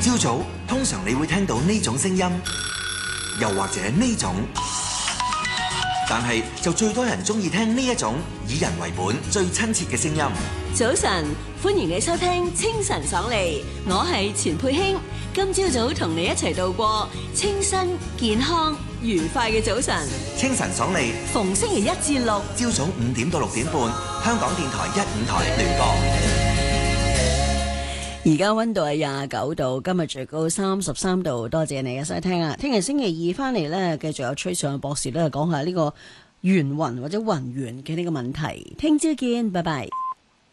朝早通常你會聽到呢種聲音，又或者呢種，但係就最多人中意聽呢一種以人為本、最親切嘅聲音。 早晨，歡迎你收聽清晨爽利，我係錢佩卿。今朝早同你一齊度過清新、健康、愉快嘅早晨。 清晨爽利， 逢星期1至6， 朝早5點到6點半，香港電台15台聯播。 而家溫度係29度，今日最高33度。多謝你嘅收聽啊！聽日星期二翻嚟呢，繼續有崔尚博士咧講下呢個圓暈或者暈圓嘅呢個問題。聽朝見，拜拜。